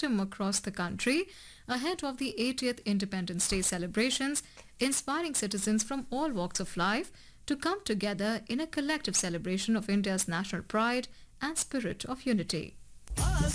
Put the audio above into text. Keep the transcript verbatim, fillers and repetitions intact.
momentum across the country ahead of the eightieth Independence Day celebrations, inspiring citizens from all walks of life to come together in a collective celebration of India's national pride and spirit of unity.